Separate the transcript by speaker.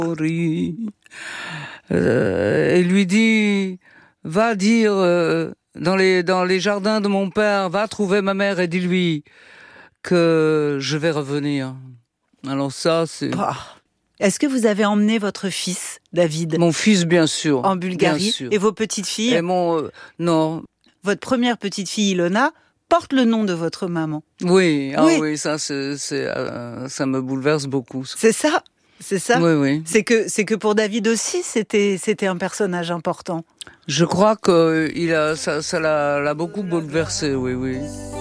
Speaker 1: Et lui dit, va dire dans les jardins de mon père, va trouver ma mère et dis-lui que je vais revenir. Alors ça, c'est...
Speaker 2: Bah. Est-ce que vous avez emmené votre fils, David,
Speaker 1: Mon fils, bien sûr.
Speaker 2: en Bulgarie,
Speaker 1: bien sûr.
Speaker 2: et vos petites filles?
Speaker 1: Et non.
Speaker 2: Votre première petite fille, Ilona, porte le nom de votre maman.
Speaker 1: Oui,
Speaker 2: Oui.
Speaker 1: ça ça me bouleverse beaucoup.
Speaker 2: C'est ça?
Speaker 1: Oui.
Speaker 2: C'est que pour David aussi, c'était un personnage important.
Speaker 1: Je crois que ça l'a beaucoup bouleversé, oui.